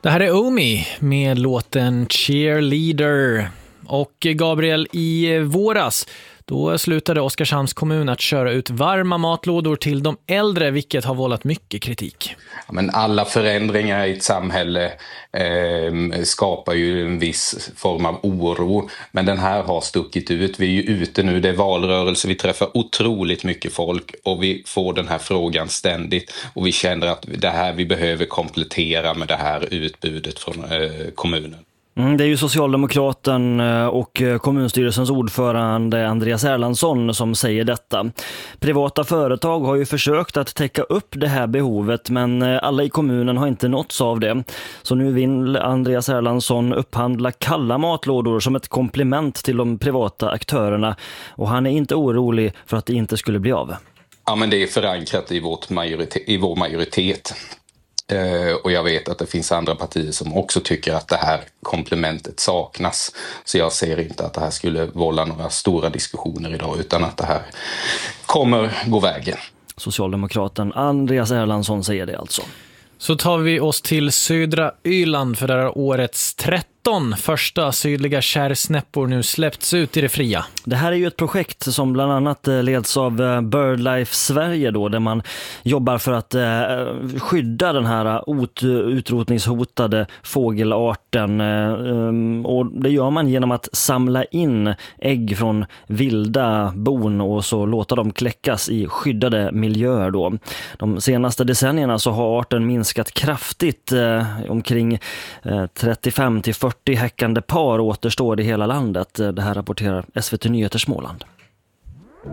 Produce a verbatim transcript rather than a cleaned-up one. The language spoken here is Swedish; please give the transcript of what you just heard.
Det här är Omi med låten Cheerleader. Och Gabriel, i våras då slutade Oskarshamns kommun att köra ut varma matlådor till de äldre, vilket har vållat mycket kritik. Ja, men alla förändringar i ett samhälle eh, skapar ju en viss form av oro. Men den här har stuckit ut. Vi är ju ute nu, det är valrörelse, vi träffar otroligt mycket folk och vi får den här frågan ständigt. Och vi känner att det här, vi behöver komplettera med det här utbudet från eh, kommunen. Mm, det är ju Socialdemokraten och kommunstyrelsens ordförande Andreas Erlandsson som säger detta. Privata företag har ju försökt att täcka upp det här behovet, men alla i kommunen har inte nåtts av det. Så nu vill Andreas Erlandsson upphandla kalla matlådor som ett komplement till de privata aktörerna, och han är inte orolig för att det inte skulle bli av. Ja, men det är förankrat i, vårt majoritet, i vår majoritet. Uh, och jag vet att det finns andra partier som också tycker att det här komplementet saknas. Så jag ser inte att det här skulle vålla några stora diskussioner idag, utan att det här kommer gå vägen. Socialdemokraten Andreas Erlandsson säger det alltså. Så tar vi oss till södra Öland, för där har årets tretton första sydliga kärrsnäppor nu släppts ut i det fria. Det här är ju ett projekt som bland annat leds av BirdLife Sverige då, där man jobbar för att eh, skydda den här utrotningshotade fågelarten, eh, och det gör man genom att samla in ägg från vilda bon och så låta dem kläckas i skyddade miljöer då. De senaste decennierna så har arten minskat kraftigt, eh, omkring eh, trettiofem till fyrtio häckande par återstår i hela landet. Det här rapporterar S V T Nyheter Småland.